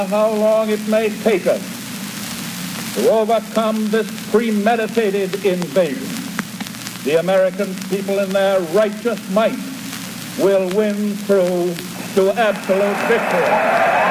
how long it may take us to overcome this premeditated invasion, the American people in their righteous might will win through to absolute victory.